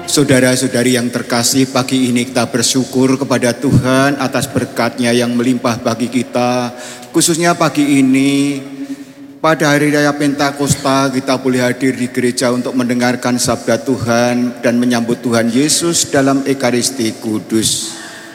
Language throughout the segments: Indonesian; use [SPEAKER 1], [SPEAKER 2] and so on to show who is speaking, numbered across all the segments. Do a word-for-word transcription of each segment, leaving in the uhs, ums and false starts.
[SPEAKER 1] Saudara-saudari yang terkasih, pagi ini kita bersyukur kepada Tuhan atas berkat-Nya yang melimpah bagi kita. Khususnya pagi ini, pada hari raya Pentakosta, kita boleh hadir di gereja untuk mendengarkan sabda Tuhan dan menyambut Tuhan Yesus dalam Ekaristi Kudus.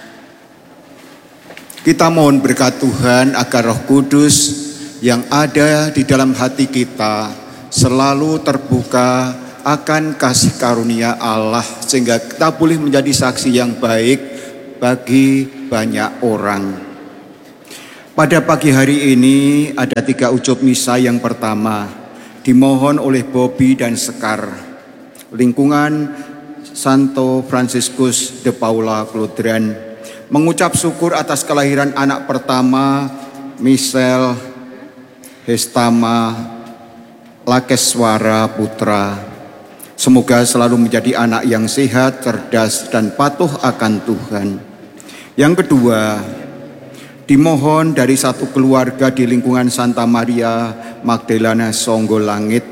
[SPEAKER 1] Kita mohon berkat Tuhan agar Roh Kudus yang ada di dalam hati kita selalu terbuka akan kasih karunia Allah, sehingga kita boleh menjadi saksi yang baik bagi banyak orang. Pada pagi hari ini ada tiga ucup misa. Yang pertama dimohon oleh Bobby dan Sekar, lingkungan Santo Franciscus de Paula Klodran, mengucap syukur atas kelahiran anak pertama Michelle Hestama Lakeswara Putra. Semoga selalu menjadi anak yang sehat, cerdas, dan patuh akan Tuhan. Yang kedua, dimohon dari satu keluarga di lingkungan Santa Maria Magdalena Songgolangit,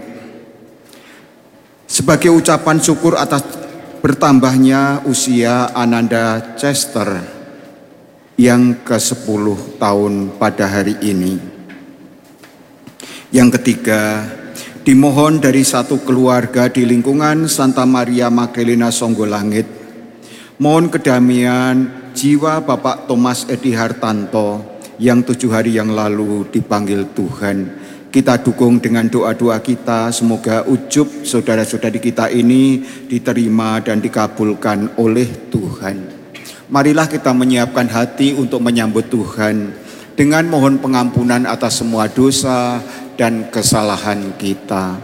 [SPEAKER 1] sebagai ucapan syukur atas bertambahnya usia Ananda Chester yang ke sepuluh tahun pada hari ini. Yang ketiga, dimohon dari satu keluarga di lingkungan Santa Maria Magdalena Songgolangit, mohon kedamaian jiwa Bapak Thomas Edi Hartanto yang tujuh hari yang lalu dipanggil Tuhan. Kita dukung dengan doa-doa kita, semoga ujub saudara-saudari kita ini diterima dan dikabulkan oleh Tuhan. Marilah kita menyiapkan hati untuk menyambut Tuhan dengan mohon pengampunan atas semua dosa dan kesalahan kita.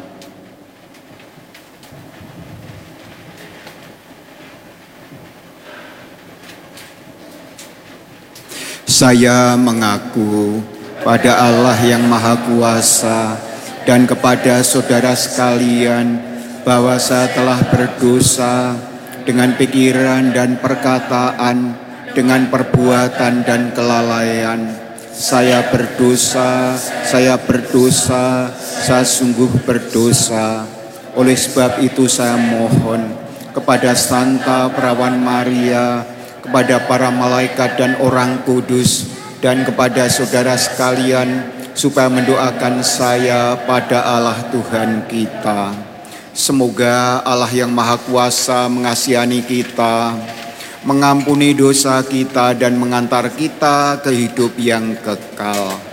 [SPEAKER 1] Saya mengaku pada Allah yang Maha Kuasa dan kepada saudara sekalian bahwa saya telah berdosa dengan pikiran dan perkataan, dengan perbuatan dan kelalaian. Saya berdosa, saya berdosa, saya sungguh berdosa. Oleh sebab itu saya mohon kepada Santa Perawan Maria, kepada para malaikat dan orang kudus, dan kepada saudara sekalian, supaya mendoakan saya pada Allah Tuhan kita. Semoga Allah yang Maha Kuasa mengasihani kita, mengampuni dosa kita dan mengantar kita ke hidup yang kekal.